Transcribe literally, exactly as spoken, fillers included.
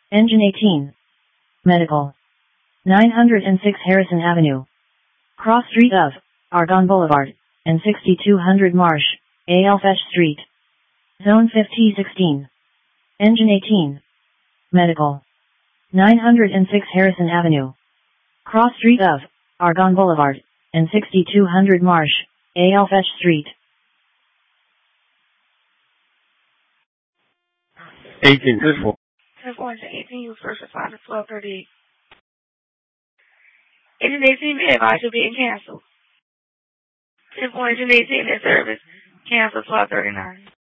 Engine eighteen. Medical. nine hundred six Harrison Avenue. Cross street of Argonne Boulevard and sixty-two hundred Marsh, A L Fetch Street. Zone fifty sixteen. Engine eighteen. Medical. nine hundred six Harrison Avenue. Cross street of Argonne Boulevard and sixty-two hundred Marsh, A L Fetch Street. eighteen, good for. ten point eighteen, use first responder twelve thirty-eight. Engine eighteen may advise you being canceled. ten point eighteen in service, cancel twelve thirty-nine.